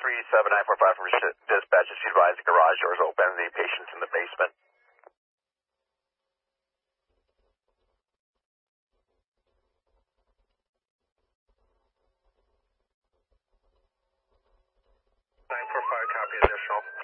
37945 from dispatch. Just advise the garage doors open and the patient's in the basement. Copy additional.